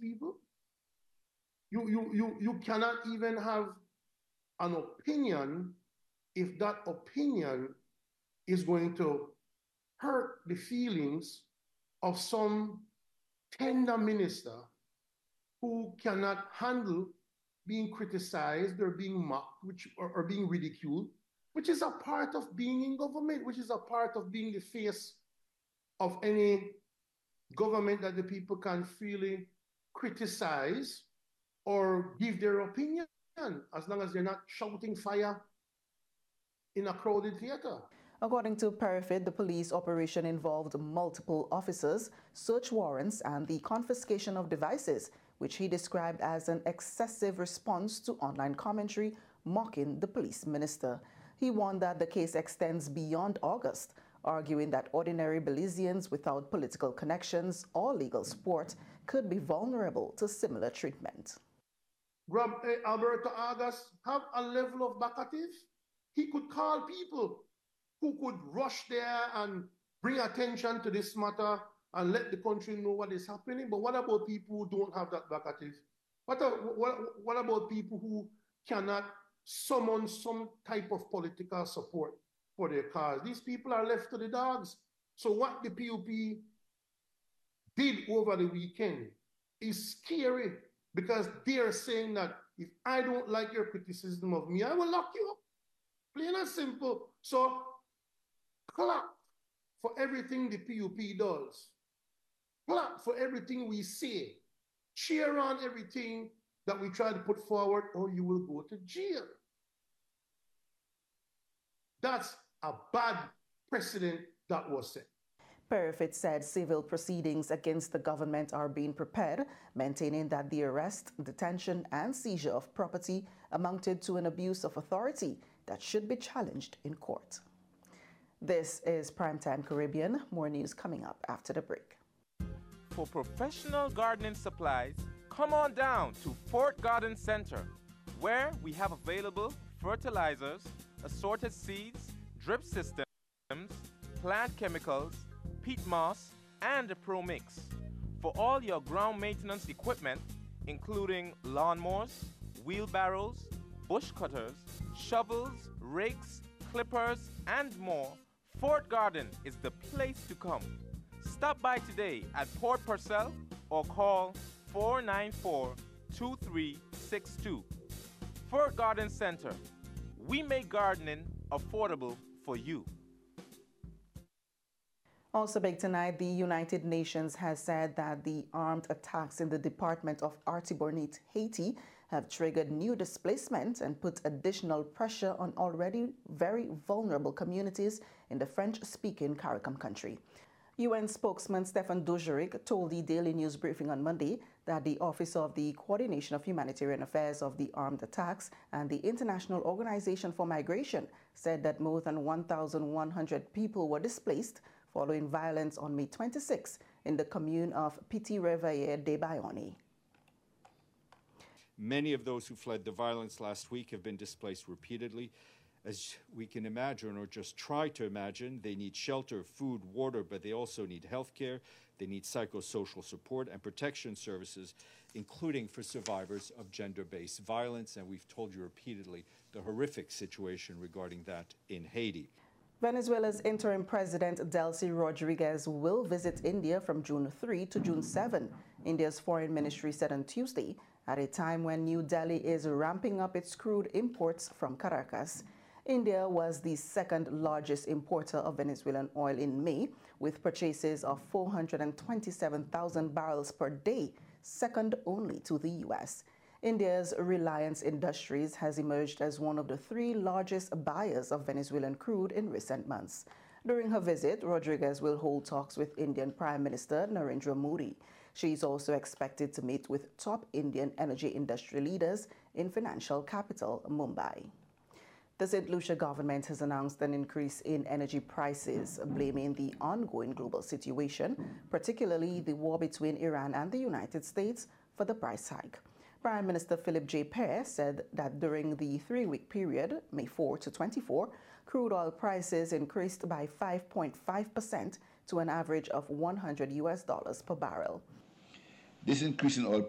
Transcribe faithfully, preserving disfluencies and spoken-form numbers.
people? You, you, you, you cannot even have an opinion if that opinion is going to hurt the feelings of some tender minister who cannot handle being criticized or being mocked, which, or, or being ridiculed, which is a part of being in government, which is a part of being the face of any government that the people can freely criticize or give their opinion, as long as they're not shouting fire in a crowded theater. According to Perifid, the police operation involved multiple officers, search warrants, and the confiscation of devices, which he described as an excessive response to online commentary mocking the police minister. He warned that the case extends beyond August, arguing that ordinary Belizeans without political connections or legal support could be vulnerable to similar treatment. Rob, uh, Alberto Agas have a level of backative. He could call people who could rush there and bring attention to this matter and let the country know what is happening. But what about people who don't have that backative? What, what, what about people who cannot summon some type of political support for their cause? These people are left to the dogs. So what the P U P did over the weekend is scary, because they are saying that if I don't like your criticism of me, I will lock you up. Plain and simple. So clap for everything the P U P does. Clap for everything we say. Cheer on everything that we try to put forward, or you will go to jail. That's a bad precedent that was set. Perifid said civil proceedings against the government are being prepared, maintaining that the arrest, detention, and seizure of property amounted to an abuse of authority that should be challenged in court. This is Primetime Caribbean. More news coming up after the break. For professional gardening supplies, come on down to Fort Garden Center, where we have available fertilizers, assorted seeds, drip systems, plant chemicals, peat moss, and a Pro Mix. For all your ground maintenance equipment, including lawnmowers, wheelbarrows, bush cutters, shovels, rakes, clippers, and more, Fort Garden is the place to come. Stop by today at Port Purcell or call four nine four, two three six two. Fort Garden Center. We make gardening affordable for you. Also big tonight, the United Nations has said that the armed attacks in the Department of Artibonite, Haiti, have triggered new displacement and put additional pressure on already very vulnerable communities in the French-speaking CARICOM country. U N spokesman Stefan Dujarric told the Daily News briefing on Monday that the Office of the Coordination of Humanitarian Affairs of the Armed Attacks and the International Organization for Migration said that more than one thousand one hundred people were displaced following violence on May twenty-sixth in the commune of Petit-Réveillé de Bayonne. Many of those who fled the violence last week have been displaced repeatedly. As we can imagine, or just try to imagine, they need shelter, food, water, but they also need health care. They need psychosocial support and protection services, including for survivors of gender-based violence. And we've told you repeatedly the horrific situation regarding that in Haiti. Venezuela's interim president, Delcy Rodriguez, will visit India from June third to June seventh, India's foreign ministry said on Tuesday, at a time when New Delhi is ramping up its crude imports from Caracas. India was the second largest importer of Venezuelan oil in May, with purchases of four hundred twenty-seven thousand barrels per day, second only to the U S. India's Reliance Industries has emerged as one of the three largest buyers of Venezuelan crude in recent months. During her visit, Rodriguez will hold talks with Indian Prime Minister Narendra Modi. She is also expected to meet with top Indian energy industry leaders in financial capital Mumbai. The Saint Lucia government has announced an increase in energy prices, blaming the ongoing global situation, particularly the war between Iran and the United States, for the price hike. Prime Minister Philip J. Pear said that during the three-week period, May fourth to twenty-fourth, crude oil prices increased by five point five percent to an average of one hundred U S dollars per barrel. This increase in oil